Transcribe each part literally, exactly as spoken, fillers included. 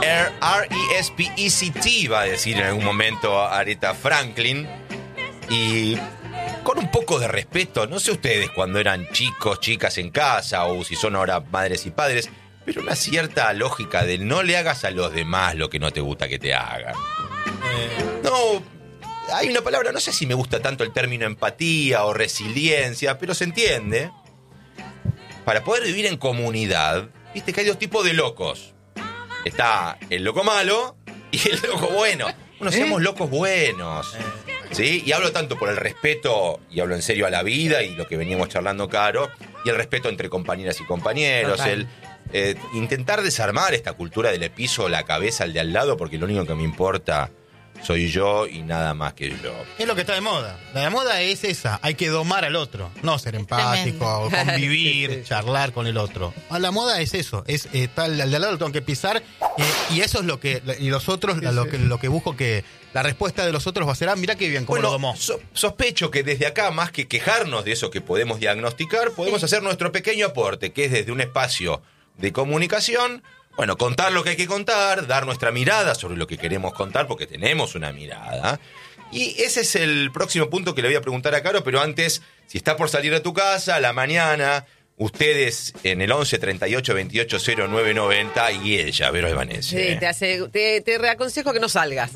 R E S P E C T, va a decir en algún momento Aretha Franklin. Y con un poco de respeto, no sé ustedes cuando eran chicos, chicas en casa, o si son ahora madres y padres, pero una cierta lógica de no le hagas a los demás lo que no te gusta que te hagan. Eh. No, hay una palabra, no sé si me gusta tanto el término empatía o resiliencia, pero se entiende. Para poder vivir en comunidad, viste que hay dos tipos de locos. Está el loco malo y el loco bueno. Bueno, seamos ¿Eh? locos buenos. ¿Sí? Y hablo tanto por el respeto, y hablo en serio, a la vida y lo que veníamos charlando, Caro, y el respeto entre compañeras y compañeros, Total. el eh, intentar desarmar esta cultura de le piso la cabeza al de al lado porque lo único que me importa soy yo y nada más que yo. Es lo que está de moda. La de moda es esa, hay que domar al otro, no ser empático, convivir, sí, sí. charlar con el otro. La moda es eso, es eh, tal, al de al lado lo tengo que pisar eh, y eso es lo que, y los otros, sí, lo, sí. Que, lo que busco que la respuesta de los otros va a ser, ah, mirá qué bien, cómo bueno, lo domó. So, sospecho que desde acá, más que quejarnos de eso que podemos diagnosticar, podemos sí. hacer nuestro pequeño aporte, que es desde un espacio de comunicación. Bueno, contar lo que hay que contar, dar nuestra mirada sobre lo que queremos contar, porque tenemos una mirada. Y ese es el próximo punto que le voy a preguntar a Caro, pero antes, si estás por salir de tu casa, a la mañana, ustedes en el once treinta y ocho veintiocho cero nueve noventa y ella, Vero Albanese. Sí, te, hace, te, te reaconsejo que no salgas.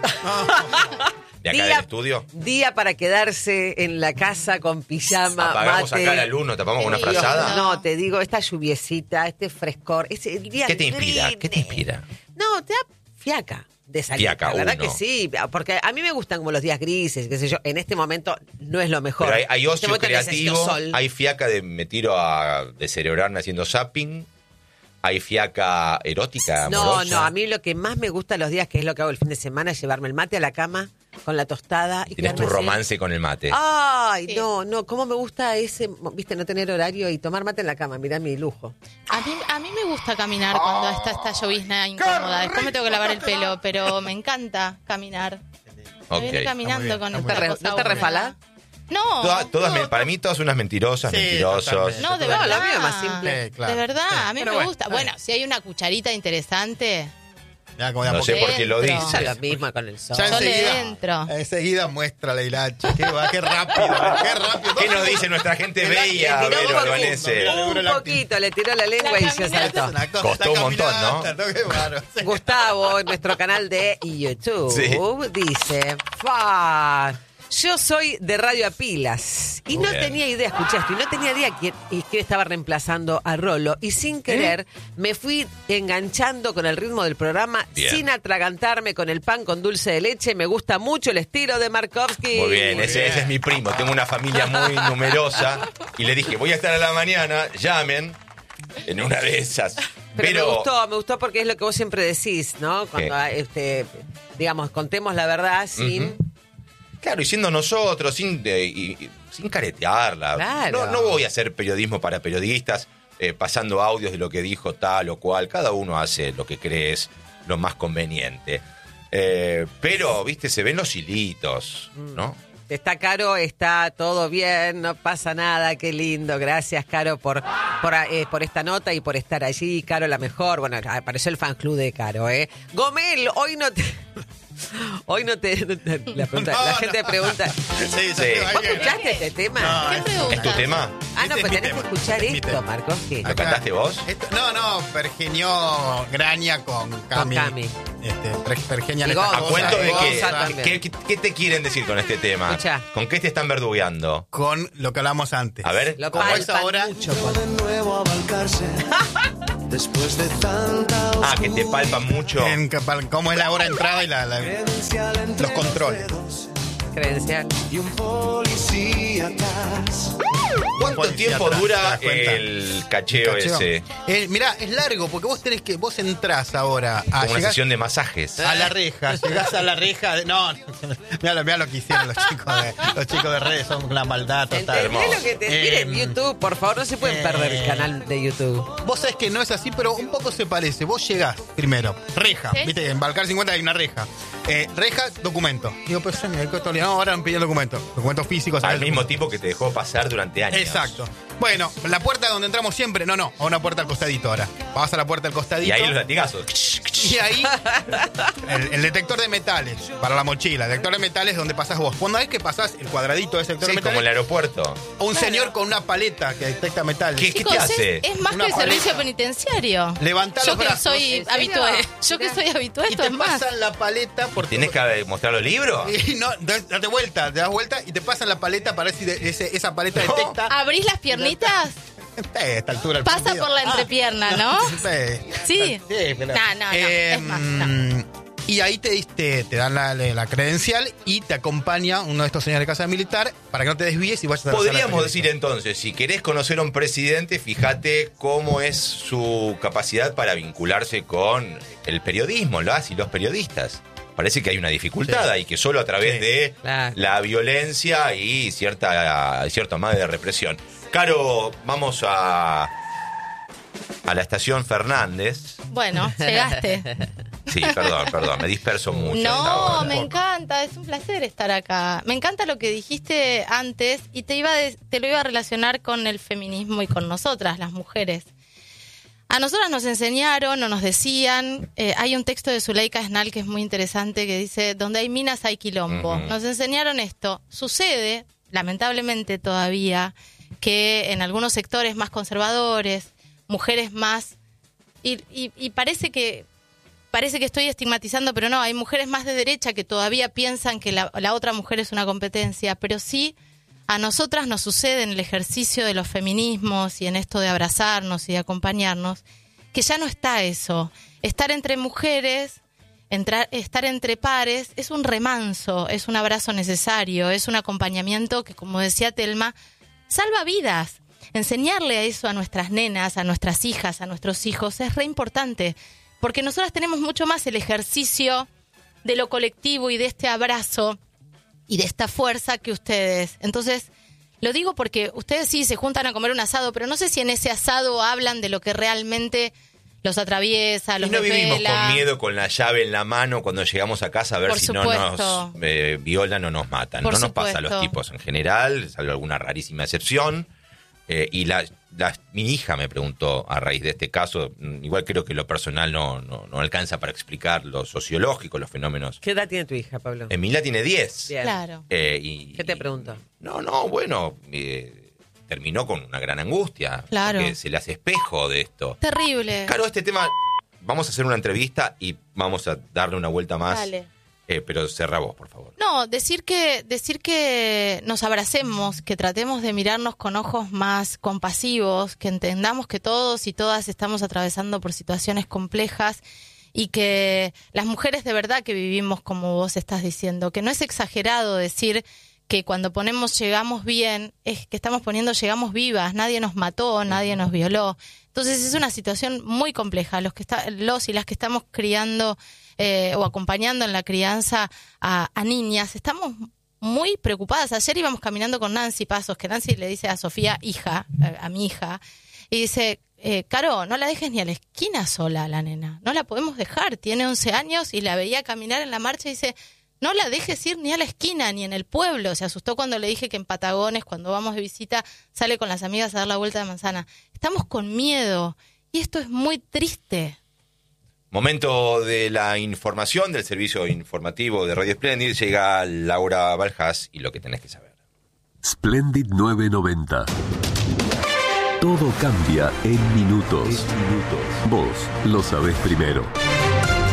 ¿De acá día, del estudio? Día para quedarse en la casa con pijama, apagamos mate. acá la luz, nos tapamos con una frazada. No, te digo, esta lluviecita, este frescor, ese día ¿Qué te inspira? green. ¿Qué te inspira? No, te da fiaca de salir. Fiaca, la verdad uno. que sí, porque a mí me gustan como los días grises, qué sé yo. En este momento no es lo mejor. Pero hay, hay ocio este creativo, hay fiaca de me tiro a descerebrarme haciendo zapping. ¿Hay fiaca erótica, amorosa? No, no, a mí lo que más me gusta los días, que es lo que hago el fin de semana, es llevarme el mate a la cama con la tostada. Y tienes tu romance con el mate. Ay, sí. no, no, cómo me gusta ese, viste, no tener horario y tomar mate en la cama, mirá mi lujo. A mí, a mí me gusta caminar cuando está esta llovizna incómoda. Después me tengo que lavar el pelo, pero me encanta caminar. Me Okay. viene caminando con ¿No esta te, re, cosa ¿no te refalá? No, Todas, todas no, me, para mí todas unas mentirosas, Sí, mentirosos. totalmente. no, de No, verdad. lo mío es más simple. Sí, claro. De verdad, Sí. a mí Pero me bueno, gusta. está bien. Bueno, si hay una cucharita interesante, Ya, como de a No sé poquito. por qué lo Dentro. Ya dices. lo mismo con el sol. Ya sole enseguida, dentro. enseguida muestra la hilacha. Qué, va, qué rápido, qué rápido. ¿Qué nos dice nuestra gente bella, Le tiró Vero un Albanese? poquito, un poquito, le tiró la lengua La y ya caminata. saltó. Una cosa, Costó la un montón, caminata, ¿no? Qué bárbaro. Gustavo, en nuestro canal de YouTube, Sí. dice, fa, yo soy de Radio a Pilas y no Bien. tenía idea, escuché esto, y no tenía idea quién, y quién estaba reemplazando a Rolo, y sin querer ¿Eh? me fui enganchando con el ritmo del programa, Bien. sin atragantarme con el pan con dulce de leche. Me gusta mucho el estilo de Markovsky. Muy bien, Muy ese, bien. ese es mi primo. Tengo una familia muy numerosa. Y le dije, voy a estar a la mañana, llamen. En una de esas. Pero, Pero, me gustó, me gustó porque es lo que vos siempre decís, ¿no? Cuando, Sí. este, digamos, contemos la verdad sin... Ujú. Claro, y siendo nosotros, sin, de, y- y- sin caretearla. Claro. No, no voy a hacer periodismo para periodistas, eh, pasando audios de lo que dijo tal o cual. Cada uno hace lo que cree es lo más conveniente. Eh, pero, viste, se ven los hilitos, ¿no? Está Caro, está todo bien, no pasa nada, qué lindo. Gracias, Caro, por por, eh, por esta nota y por estar allí. Caro, la mejor. Bueno, apareció el fan club de Caro, ¿eh? Gomel, hoy no te... Hoy no te... no te- la, pregunta- No, la no. gente pregunta... Sí, sí. Sí. ¿Vos escuchaste este tema? No, ¿Qué es- pregunta? ¿Es tu tema? Ah, no, Este es pero mi tenés tema. que escuchar Este es mi esto, tema. Markovsky. ¿Lo cantaste vos? Esto- no, no, pergeñó Graña con Cami. Cami. Este, per- pergeñan Y estas Gonza, ¿A cosas. cuento de Gonza qué? también. ¿Qué, qué, qué te quieren decir con este tema? Escuchá. ¿Con qué te están verdugueando? Con lo que hablamos antes. A ver. Lo Como es palpan ahora- mucho, con- de nuevo a Balcarce después de tanta Ah, que te palpan mucho. En, capal- cómo es la hora de entrada y la, la- credencial entre los controles. dedos credencial. y un policía atrás. ¿Cuánto Policía tiempo atrás, dura ¿te das cuenta? el cacheo, Cacheo. ese? Eh, mirá, es largo porque vos tenés que, vos entrás ahora a Como una llegar sesión de masajes. a la reja, llegás a la reja, de- no, mirá, lo- mirá lo que hicieron los chicos de, los chicos de redes, son una maldad total. ¿Entendés lo que te miren Eh, YouTube? Por favor, no se pueden eh, perder el canal de YouTube. Vos sabés que no es así, pero un poco se parece. Vos llegás primero, reja, ¿Sí? viste, en Balcar cincuenta hay una reja. Eh, reja, documento. Digo, pues no, ahora me piden documento. Documentos físicos. Al ¿sabés? mismo tipo que te dejó pasar durante años. Exacto. Bueno, la puerta donde entramos siempre, no, no, a una puerta al costadito ahora. Vas a la puerta al costadito. Y ahí los latigazos. Y ahí, el, el detector de metales para la mochila. El detector de metales donde pasás vos. Cuando es que pasás el cuadradito de ese detector Sí, de metales, como el aeropuerto. un claro. señor con una paleta que detecta metales. ¿Qué, ¿qué Chicos, te hace? Es, es más Una que el paleta. servicio penitenciario. Levantá Yo los que brazos. soy ¿En serio? habitué. Yo que soy habitué, Y esto te es más. pasan la paleta por ¿Tienes todo. que mostrar los libros? Y no, das- date vuelta, te das vuelta y te pasan la paleta para ver si de- ese- esa paleta No. detecta. Abrís las piernitas, Eh, a esta altura el pasa partido. por la Ah, entrepierna, ¿no? eh, Sí. pero- No, no, no, es más, no. Y ahí te, te, te dan la, la credencial y te acompaña uno de estos señores de casa militar para que no te desvíes y vayas a la sala de Podríamos periodistas. decir entonces, si querés conocer a un presidente, fíjate cómo es su capacidad para vincularse con el periodismo, las y los periodistas. Parece que hay una dificultad Sí. ahí, que solo a través Sí. de Claro. la violencia y cierta cierto más de represión. Caro, vamos a, a la estación Fernández. Bueno, llegaste. Sí, perdón, perdón, me disperso mucho. No, ahora. me encanta, es un placer estar acá. Me encanta lo que dijiste antes y te iba a de- te lo iba a relacionar con el feminismo y con nosotras, las mujeres. A nosotras nos enseñaron o nos decían, eh, hay un texto de Zuleika Esnal que es muy interesante que dice, donde hay minas hay quilombo. Ujú. Nos enseñaron esto. Sucede, lamentablemente todavía, que en algunos sectores más conservadores, mujeres más... Y, y, y parece que parece que estoy estigmatizando, pero no, hay mujeres más de derecha que todavía piensan que la, la otra mujer es una competencia, pero sí a nosotras nos sucede en el ejercicio de los feminismos y en esto de abrazarnos y de acompañarnos, que ya no está eso. Estar entre mujeres, entrar, estar entre pares, es un remanso, es un abrazo necesario, es un acompañamiento que, como decía Telma, salva vidas. Enseñarle a eso a nuestras nenas, a nuestras hijas, a nuestros hijos, es re importante. Porque nosotras tenemos mucho más el ejercicio de lo colectivo y de este abrazo y de esta fuerza que ustedes. Entonces, lo digo porque ustedes sí se juntan a comer un asado, pero no sé si en ese asado hablan de lo que realmente los atraviesa, los Y no vivimos desvela. con miedo, con la llave en la mano cuando llegamos a casa a ver Por si supuesto. no nos eh, violan o nos matan. Por no nos pasa a supuesto. los tipos en general, salvo alguna rarísima excepción. Eh, y la, la- mi hija me preguntó a raíz de este caso, mm, igual creo que lo personal no, no, no alcanza para explicar lo sociológico, los fenómenos. ¿Qué edad tiene tu hija, Pablo? Emilia tiene diez. Bien. Claro. Eh, y, ¿Qué te preguntó? No, no, bueno, eh, terminó con una gran angustia. Claro. Porque se le hace espejo de esto. Terrible. Claro, este tema, vamos a hacer una entrevista y vamos a darle una vuelta más. Dale. Eh, pero cerra vos, por favor. No, decir que, decir que nos abracemos, que tratemos de mirarnos con ojos más compasivos, que entendamos que todos y todas estamos atravesando por situaciones complejas y que las mujeres de verdad que vivimos como vos estás diciendo, que no es exagerado decir que cuando ponemos llegamos bien, es que estamos poniendo llegamos vivas, nadie nos mató, nadie nos violó. Entonces es una situación muy compleja. Los que está, los y las que estamos criando eh, o acompañando en la crianza a, a niñas, estamos muy preocupadas. Ayer íbamos caminando con Nancy Pasos, que Nancy le dice a Sofía, hija, a, a mi hija, y dice, eh, Caro, no la dejes ni a la esquina sola a la nena, no la podemos dejar, tiene once años y la veía caminar en la marcha y dice, no la dejes ir ni a la esquina, ni en el pueblo. Se asustó cuando le dije que en Patagones, cuando vamos de visita, sale con las amigas a dar la vuelta de manzana. Estamos con miedo y esto es muy triste. Momento de la información del servicio informativo de Radio Splendid. Llega Laura Baljas y lo que tenés que saber. Splendid nueve noventa. Todo cambia en minutos. Vos lo sabés primero.